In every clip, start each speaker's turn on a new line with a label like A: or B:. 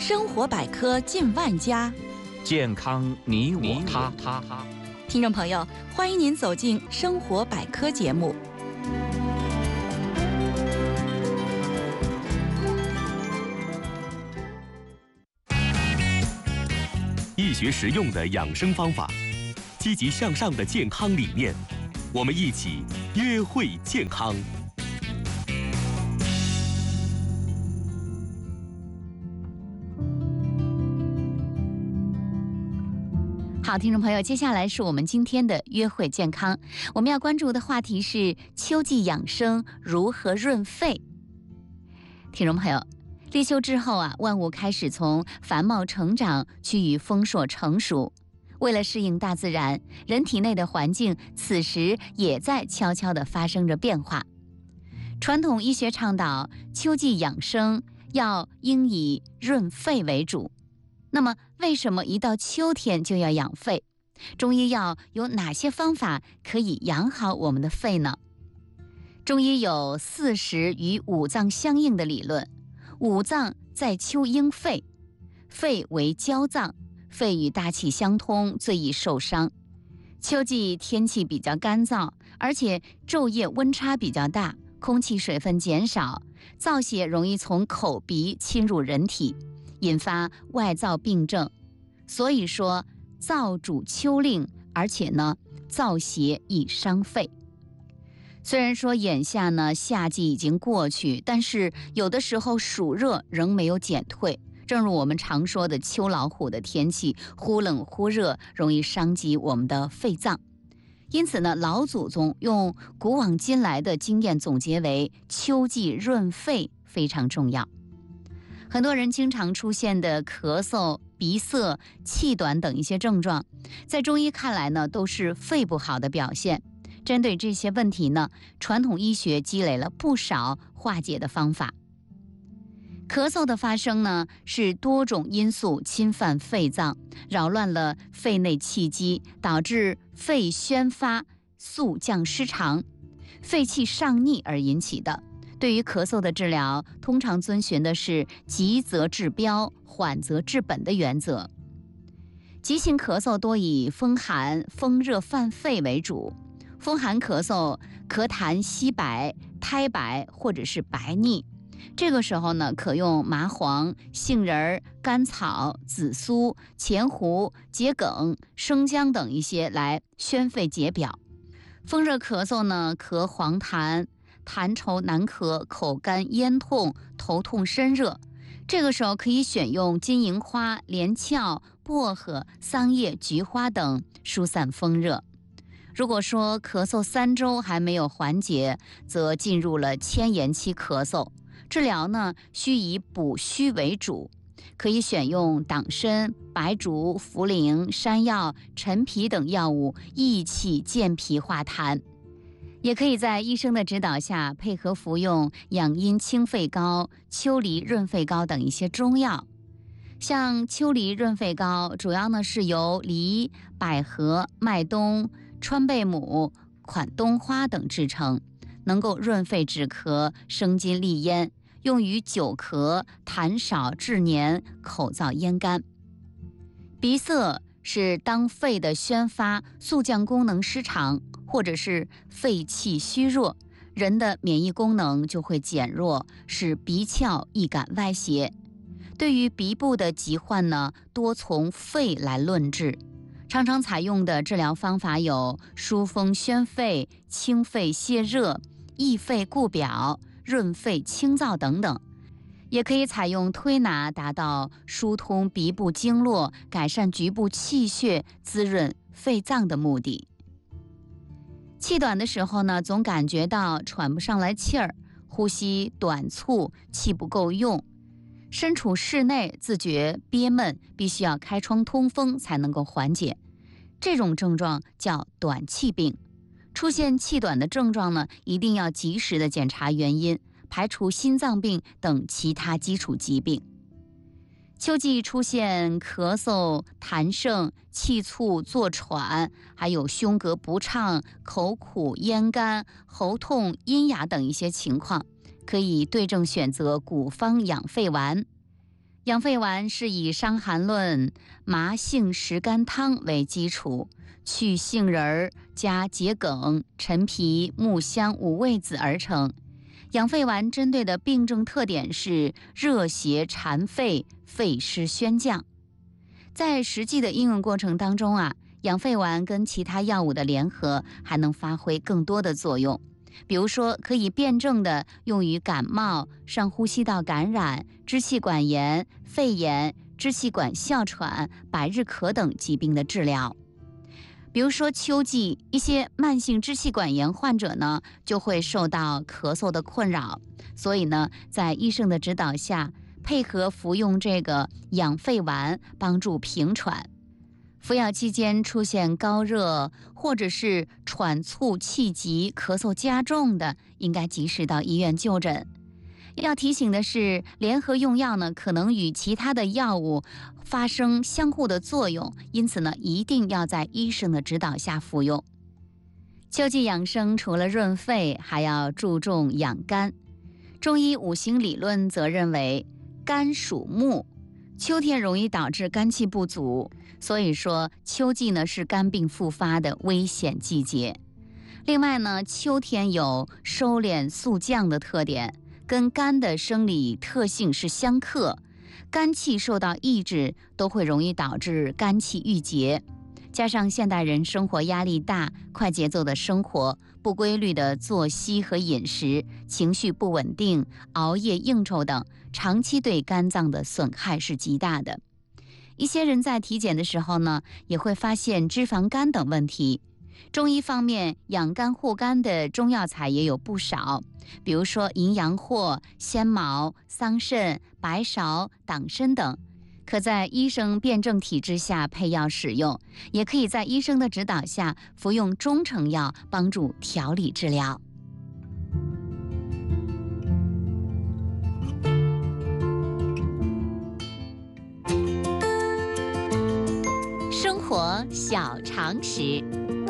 A: 生活百科近万家，
B: 健康你我他。
A: 听众朋友，欢迎您走进生活百科节目。
C: 易学实用的养生方法，积极向上的健康理念，我们一起约会健康。
D: 好，听众朋友，接下来是我们今天的约会健康。我们要关注的话题是秋季养生如何润肺。听众朋友，立秋之后万物开始从繁茂成长趋于丰硕成熟。为了适应大自然，人体内的环境此时也在悄悄地发生着变化。传统医学倡导秋季养生应以润肺为主。那么为什么一到秋天就要养肺？中医药有哪些方法可以养好我们的肺呢？中医有40与五脏相应的理论，五脏在秋应肺，肺为娇脏，肺与大气相通，最易受伤。秋季天气比较干燥，而且昼夜温差比较大，空气水分减少，燥邪容易从口鼻侵入人体，引发外燥病症。所以说燥主秋令，而且燥邪易伤肺。虽然说眼下夏季已经过去，但是有的时候暑热仍没有减退，正如我们常说的秋老虎的天气，忽冷忽热，容易伤及我们的肺脏。因此老祖宗用古往今来的经验总结为秋季润肺非常重要。很多人经常出现的咳嗽、鼻塞、气短等一些症状，在中医看来都是肺不好的表现。针对这些问题传统医学积累了不少化解的方法。咳嗽的发生是多种因素侵犯肺脏，扰乱了肺内气机，导致肺宣发肃降失常，肺气上逆而引起的。对于咳嗽的治疗，通常遵循的是急则治标，缓则治本的原则。急性咳嗽多以风寒、风热犯肺为主。风寒咳嗽咳痰稀白、苔白或者是白腻，这个时候可用麻黄、杏仁、甘草、紫苏、前胡、桔梗、生姜等一些来宣肺解表。风热咳嗽咳黄痰，痰稠难咳，口干咽痛，头痛身热，这个时候可以选用金银花、连翘、薄荷、桑叶、菊花等疏散风热。如果说咳嗽3周还没有缓解，则进入了迁延期咳嗽，治疗需以补虚为主，可以选用党参、白术、茯苓、山药、陈皮等药物益气健脾化痰。也可以在医生的指导下配合服用养阴清肺膏、秋梨润肺膏等一些中药。像秋梨润肺膏主要是由梨、百合、麦冬、川贝母、款冬花等制成，能够润肺止咳、生津利咽，用于久咳、痰少、滞黏、口燥咽干。鼻塞是当肺的宣发肃降功能失常，或者是肺气虚弱，人的免疫功能就会减弱，使鼻窍易感外邪。对于鼻部的疾患多从肺来论治，常常采用的治疗方法有疏风宣肺、清肺泻热、益肺固表、润肺清燥等等。也可以采用推拿，达到疏通鼻部经络、改善局部气血、滋润肺脏的目的。气短的时候总感觉到喘不上来气儿，呼吸短促，气不够用。身处室内自觉憋闷，必须要开窗通风才能够缓解。这种症状叫短气病。出现气短的症状一定要及时的检查原因，排除心脏病等其他基础疾病。秋季出现咳嗽、痰盛、气促、作喘，还有胸膈不畅、口苦、咽干、喉痛、阴哑等一些情况，可以对症选择古方养肺丸。 养肺丸是以《伤寒论》麻杏石甘汤为基础，去杏仁加桔梗、陈皮、木香、五味子而成。养肺丸针对的病症特点是热邪缠肺、肺湿宣降。在实际的应用过程当中养肺丸跟其他药物的联合还能发挥更多的作用。比如说，可以辩证的用于感冒、上呼吸道感染、支气管炎、肺炎、支气管哮喘、百日咳等疾病的治疗。比如说秋季一些慢性支气管炎患者呢，就会受到咳嗽的困扰，所以呢，在医生的指导下，配合服用这个养肺丸，帮助平喘。服药期间出现高热或者是喘促气急、咳嗽加重的，应该及时到医院就诊。要提醒的是，联合用药呢，可能与其他的药物发生相互的作用，因此呢，一定要在医生的指导下服用。秋季养生除了润肺，还要注重养肝。中医五行理论则认为，肝属木，秋天容易导致肝气不足，所以说秋季呢是肝病复发的危险季节。另外呢，秋天有收敛肃降的特点，跟肝的生理特性是相克，肝气受到抑制，都会容易导致肝气郁结。加上现代人生活压力大，快节奏的生活，不规律的作息和饮食，情绪不稳定，熬夜应酬等，长期对肝脏的损害是极大的。一些人在体检的时候呢，也会发现脂肪肝等问题。中医方面，养肝护肝的中药材也有不少，比如说淫羊藿、仙茅、桑葚、白芍、党参等，可在医生辩证体制下配药使用，也可以在医生的指导下服用中成药，帮助调理治疗。生活小常识。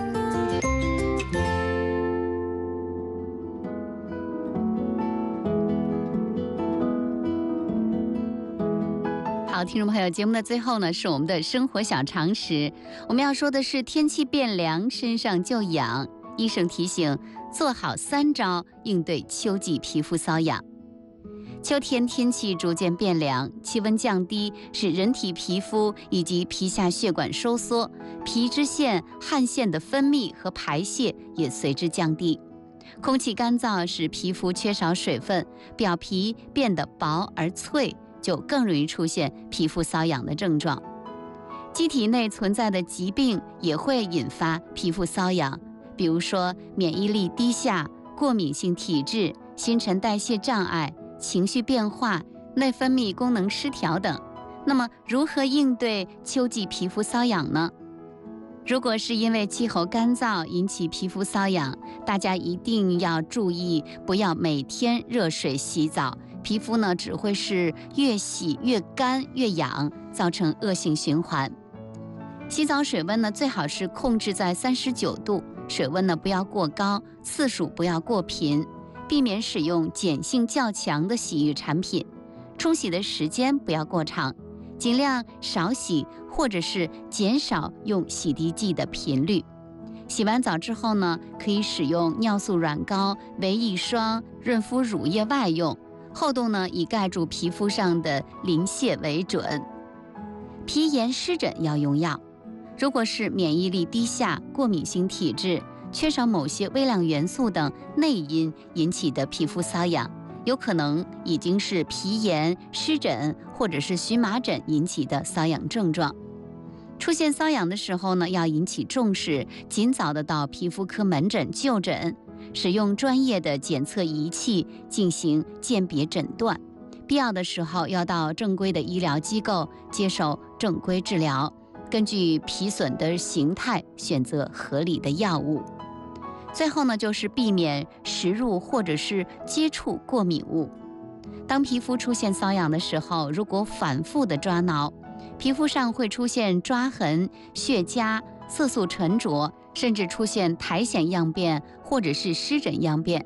D: 好，听众朋友，节目的最后呢，是我们的生活小常识。我们要说的是，天气变凉，身上就痒。医生提醒，做好3招应对秋季皮肤瘙痒。秋天天气逐渐变凉，气温降低，使人体皮肤以及皮下血管收缩，皮脂腺、汗腺的分泌和排泄也随之降低。空气干燥使皮肤缺少水分，表皮变得薄而脆，就更容易出现皮肤瘙痒的症状。机体内存在的疾病也会引发皮肤瘙痒，比如说免疫力低下、过敏性体质、新陈代谢障碍、情绪变化、内分泌功能失调等。那么如何应对秋季皮肤瘙痒呢？如果是因为气候干燥引起皮肤瘙痒，大家一定要注意，不要每天热水洗澡，皮肤呢只会是越洗越干越痒，造成恶性循环。洗澡水温呢最好是控制在39度，水温呢不要过高，次数不要过频，避免使用碱性较强的洗浴产品，冲洗的时间不要过长，尽量少洗或者是减少用洗涤剂的频率。洗完澡之后呢，可以使用尿素软膏、维 E 霜、润肤乳液外用，厚度呢以盖住皮肤上的鳞屑为准。皮炎湿疹要用药，如果是免疫力低下、过敏性体质、缺少某些微量元素等内因引起的皮肤瘙痒，有可能已经是皮炎、湿疹或者是荨麻疹引起的瘙痒症状。出现瘙痒的时候呢，要引起重视，尽早的到皮肤科门诊就诊，使用专业的检测仪器进行鉴别诊断，必要的时候要到正规的医疗机构接受正规治疗，根据皮损的形态选择合理的药物。最后呢，就是避免食入或者是接触过敏物。当皮肤出现瘙痒的时候，如果反复的抓挠，皮肤上会出现抓痕、血痂、色素沉着，甚至出现苔藓样变或者是湿疹样变，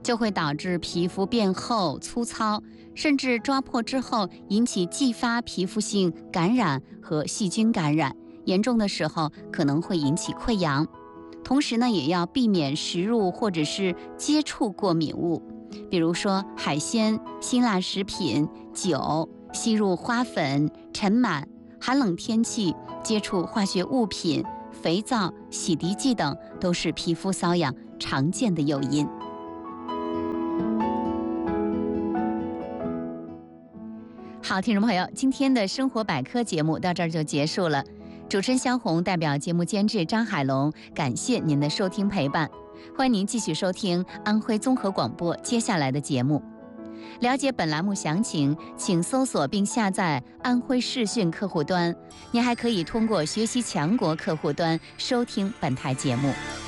D: 就会导致皮肤变厚、粗糙，甚至抓破之后引起继发皮肤性感染和细菌感染，严重的时候可能会引起溃疡。同时呢，也要避免食入或者是接触过敏物，比如说海鲜、辛辣食品、酒、吸入花粉、尘螨、寒冷天气接触化学物品、肥皂、洗涤剂等，都是皮肤瘙痒常见的诱因。好，听众朋友，今天的生活百科节目到这儿就结束了。主持人肖红代表节目监制张海龙，感谢您的收听陪伴。欢迎您继续收听安徽综合广播接下来的节目。了解本栏目详情，请搜索并下载安徽视讯客户端。您还可以通过学习强国客户端收听本台节目。